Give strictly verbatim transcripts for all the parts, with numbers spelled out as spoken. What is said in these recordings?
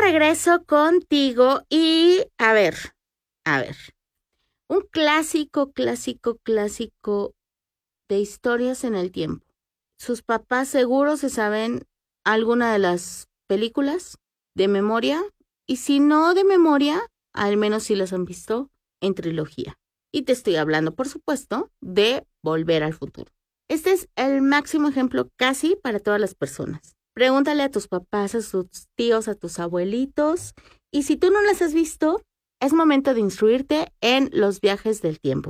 regreso contigo y a ver, a ver, un clásico, clásico, clásico de historias en el tiempo. Sus papás seguro se saben alguna de las películas de memoria y si no de memoria, al menos si las han visto en trilogía. Y te estoy hablando, por supuesto, de Volver al Futuro. Este es el máximo ejemplo casi para todas las personas. Pregúntale a tus papás, a tus tíos, a tus abuelitos. Y si tú no las has visto, es momento de instruirte en los viajes del tiempo.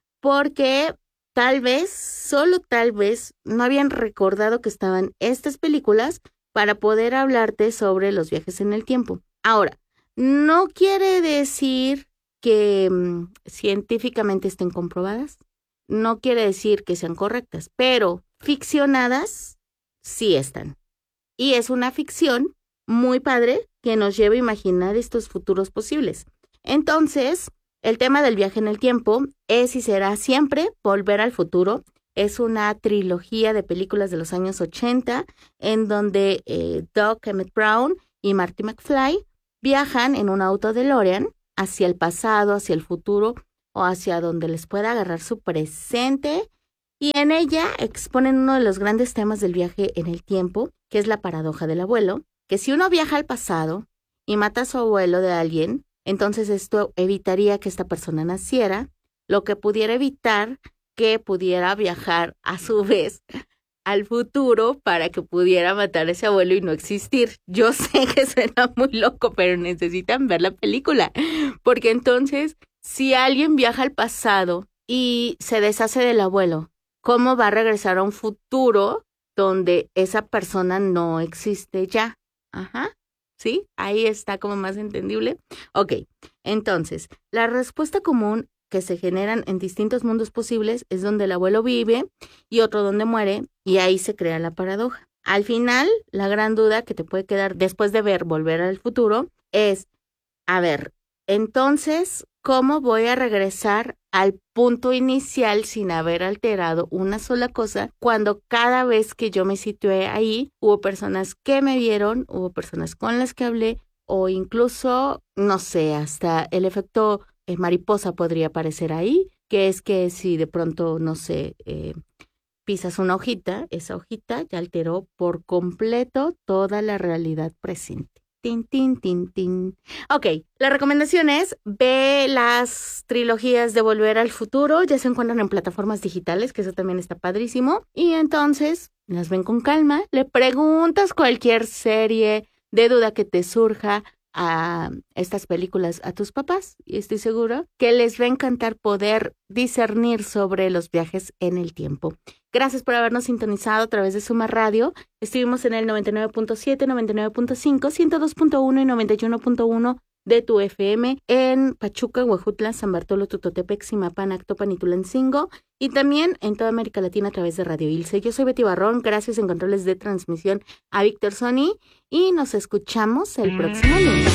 Porque tal vez, solo tal vez, no habían recordado que estaban estas películas para poder hablarte sobre los viajes en el tiempo. Ahora, no quiere decir que um, científicamente estén comprobadas. No quiere decir que sean correctas, pero ficcionadas sí están. Y es una ficción muy padre que nos lleva a imaginar estos futuros posibles. Entonces, el tema del viaje en el tiempo es y será siempre Volver al Futuro. Es una trilogía de películas de los años ochenta en donde eh, Doc Emmett Brown y Marty McFly viajan en un auto DeLorean hacia el pasado, hacia el futuro o hacia donde les pueda agarrar su presente. Y en ella exponen uno de los grandes temas del viaje en el tiempo, que es la paradoja del abuelo, que si uno viaja al pasado y mata a su abuelo de alguien, entonces esto evitaría que esta persona naciera, lo que pudiera evitar que pudiera viajar a su vez al futuro para que pudiera matar a ese abuelo y no existir. Yo sé que suena muy loco, pero necesitan ver la película, porque entonces, si alguien viaja al pasado y se deshace del abuelo, ¿cómo va a regresar a un futuro donde esa persona no existe ya? Ajá, ¿sí? Ahí está como más entendible. Ok, entonces, la respuesta común que se generan en distintos mundos posibles es donde el abuelo vive y otro donde muere, y ahí se crea la paradoja. Al final, la gran duda que te puede quedar después de ver Volver al Futuro es, a ver, entonces, ¿cómo voy a regresar al punto inicial sin haber alterado una sola cosa cuando cada vez que yo me situé ahí hubo personas que me vieron, hubo personas con las que hablé o incluso, no sé, hasta el efecto eh, mariposa podría aparecer ahí, que es que si de pronto, no sé, eh, pisas una hojita, esa hojita ya alteró por completo toda la realidad presente. Tin, tin, tin, tin. Ok, la recomendación es ve las trilogías de Volver al Futuro, ya se encuentran en plataformas digitales, que eso también está padrísimo, y entonces las ven con calma, le preguntas cualquier serie de duda que te surja a estas películas a tus papás, y estoy seguro que les va a encantar poder discernir sobre los viajes en el tiempo. Gracias por habernos sintonizado a través de Suma Radio. Estuvimos en el noventa y nueve punto siete, noventa y nueve punto cinco, ciento dos punto uno y noventa y uno punto uno de tu F M en Pachuca, Huejutla, San Bartolo, Tutotepec, Zimapán, Actopan y Tulancingo, y también en toda América Latina a través de Radio Ilse. Yo soy Betty Barrón, gracias en controles de transmisión a Víctor Sony, y nos escuchamos el próximo lunes.